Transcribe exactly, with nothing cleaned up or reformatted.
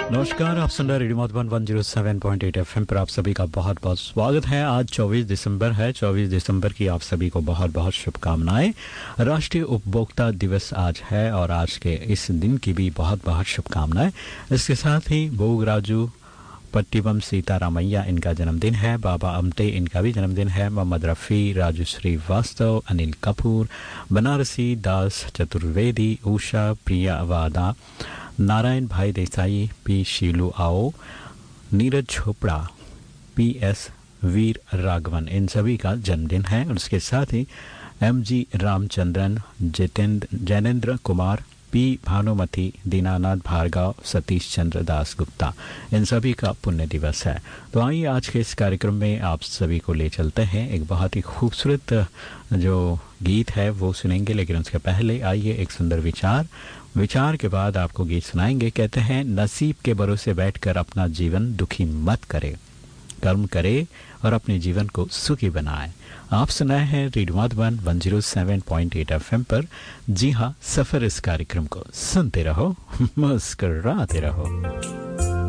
नमस्कार, आप सुन रहे radio Madhuban one zero seven point eight FM पर आप सभी का बहुत बहुत स्वागत है। आज चौबीस दिसंबर है। चौबीस दिसंबर की आप सभी को बहुत बहुत शुभकामनाएं। राष्ट्रीय उपभोक्ता दिवस आज है और आज के इस दिन की भी बहुत बहुत शुभकामनाएं। इसके साथ ही भोगराजू पट्टिबम सीतारामैया इनका जन्मदिन है। बाबा अमटे इनका भी जन्मदिन है। मोहम्मद रफ़ी, राजू श्रीवास्तव, अनिल कपूर, बनारसी दास चतुर्वेदी, उषा प्रिया वादा, नारायण भाई देसाई, पी शीलू आओ, नीरज चोपड़ा, पी एस वीर राघवन, इन सभी का जन्मदिन है। और उसके साथ ही M G Ramachandran, Jitendra Jainendra Kumar, P Bhanumati, Dinanath Bhargava, Satish Chandra Das Gupta, इन सभी का पुण्य दिवस है। तो आइए आज के इस कार्यक्रम में आप सभी को ले चलते हैं। एक बहुत ही खूबसूरत जो गीत है वो सुनेंगे, लेकिन उसके पहले आइए एक सुंदर विचार विचार के बाद आपको गीत सुनाएंगे। कहते हैं, नसीब के भरोसे बैठकर अपना जीवन दुखी मत करे, कर्म करे और अपने जीवन को सुखी बनाए। आप सुनाए हैं radio Madhuban one zero seven point eight FM पर। जी हाँ, सफर इस कार्यक्रम को सुनते रहो, मुस्कुराते रहो।